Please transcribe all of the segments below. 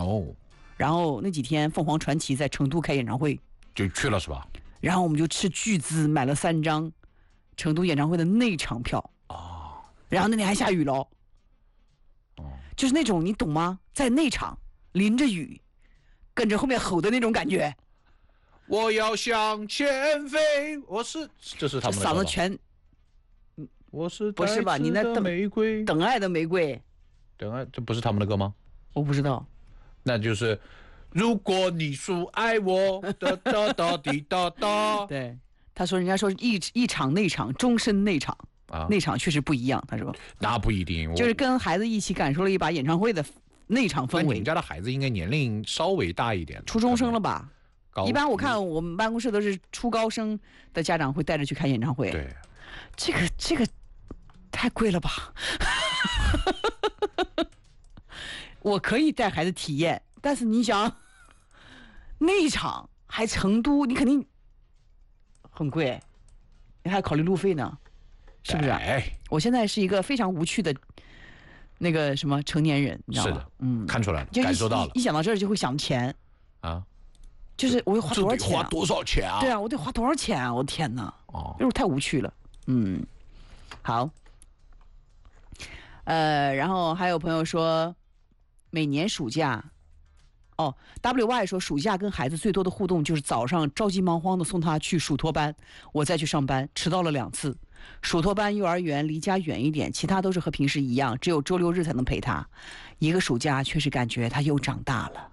哦， 然后那几天凤凰传奇在成都开演唱会， 就去了是吧？ 然后我们就斥巨资买了3张成都演唱会的内场票哦， 然后那天还下雨了，就是那种你懂吗？在内场淋着雨，跟着后面吼的那种感觉。 我要向前飞，这是他们的歌吧嗓子全。 我是不是吧？你那玫瑰， 等爱的玫瑰， 等爱，这不是他们的歌吗？ 我不知道。 那就是如果你说爱我，哒哒哒滴哒哒。 对，他说人家说一场内场，终身内场啊，内场确实不一样。他说那不一定， 就是跟孩子一起感受了一把演唱会的内场氛围。 你们家的孩子应该年龄稍微大一点， 初中生了吧？一般我看我们办公室都是初高生的家长会带着去看演唱会。 对， 这个太贵了吧？我可以带孩子体验，但是你想内场还成都，你肯定很贵，你还要考虑路费呢，是不是？我现在是一个非常无趣的那个什么成年人，你知道吗？ 是的，看出来了，感受到了。 一想到这儿就会想钱啊， 就是我要花多少钱？ 花多少钱啊？ 对啊，我得花多少钱啊？我的天哪！就是太无趣了。好。然后还有朋友说，每年暑假，WY 说暑假跟孩子最多的互动就是早上着急忙慌的送他去属托班，我再去上班，迟到了2次。属托班幼儿园离家远一点，其他都是和平时一样，只有周6日才能陪他。一个暑假确实感觉他又长大了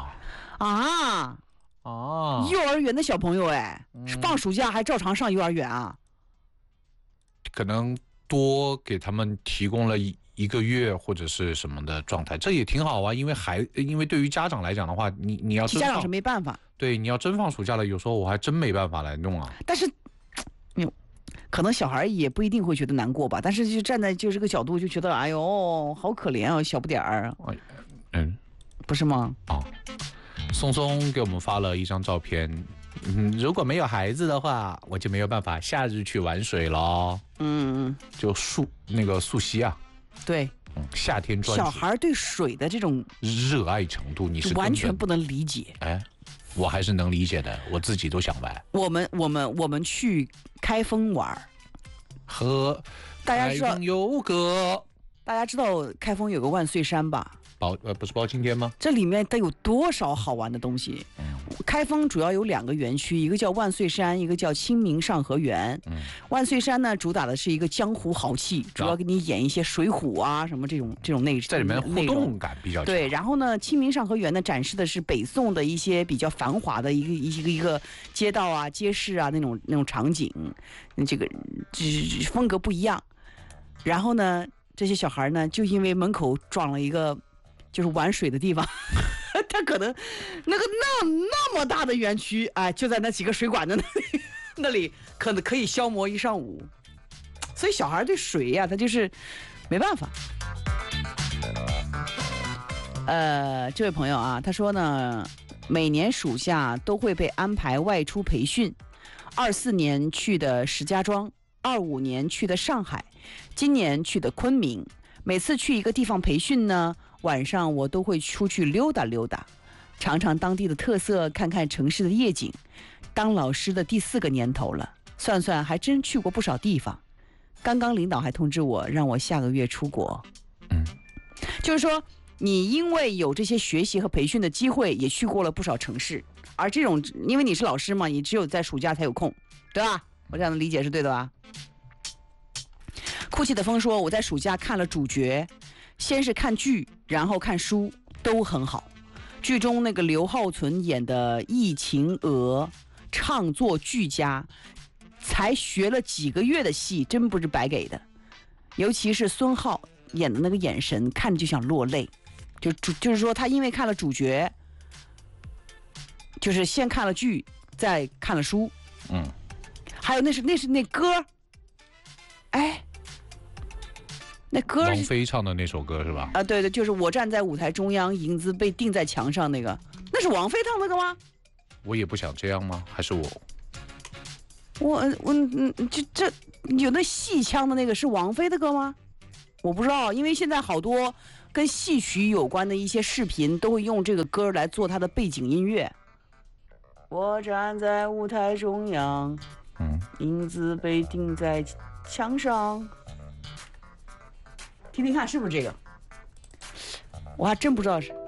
幼儿园的小朋友放暑假还照常上幼儿园啊？ 可能多给他们提供了一个月或者是什么的状态，这也挺好啊。因为对于家长来讲的话，你要家长是没办法。 对，你要真放暑假了，有时候我还真没办法来弄啊。 但是，可能小孩也不一定会觉得难过吧。但是就站在就这个角度，就觉得哎呦，好可怜啊，小不点儿。不是吗？ 松松给我们发了一张照片。如果没有孩子的话，我就没有办法夏日去玩水咯。就那个溯溪啊。 对， 夏天专辑。 小孩对水的这种热爱程度，你是完全不能理解。 我还是能理解的，我自己都想玩。 我们去开封玩， 和开封有个， 大家知道开封有个万岁山吧？ 不是包青天吗？ 这里面得有多少好玩的东西？开封主要有2个园区，一个叫万岁山，一个叫清明上河园。万岁山呢，主打的是一个江湖豪气，主要给你演一些水浒啊什么这种内容， 在里面互动感比较强。 对，然后呢，清明上河园呢展示的是北宋的一些比较繁华的一个街道啊、街市啊那种场景，这个风格不一样。然后呢，这些小孩呢，就因为门口装了一个就是玩水的地方。他可能那么大的园区，就在那几个水管的那里可能可以消磨1上午，所以小孩对水呀，他就是没办法。这位朋友啊，他说呢，每年暑假都会被安排外出培训，24年去的石家庄，25年去的上海，今年去的昆明。每次去一个地方培训呢，晚上我都会出去溜达溜达，尝尝当地的特色，看看城市的夜景。当老师的第4个年头了，算算还真去过不少地方。刚刚领导还通知我，让我下个月出国。就是说你因为有这些学习和培训的机会，也去过了不少城市。而这种因为你是老师嘛，你只有在暑假才有空，对吧？我这样的理解是对的吧？哭泣的风说，我在暑假看了主角，先是看剧，然后看书，都很好。剧中那个刘浩存演的易晴娥唱作俱佳，才学了几个月的戏，真不是白给的。尤其是孙浩演的那个眼神，看着就想落泪。就是说他因为看了主角，就是先看了剧，再看了书。还有那是那歌，那歌王菲唱的那首歌是吧？ 对，就是我站在舞台中央，影子被钉在墙上那个，那是王菲唱的歌吗？ 我也不想这样吗？还是这有那戏腔的那个是王菲的歌吗？我不知道，因为现在好多跟戏曲有关的一些视频都会用这个歌来做它的背景音乐。我站在舞台中央，影子被钉在墙上，听听看是不是这个？我还真不知道是。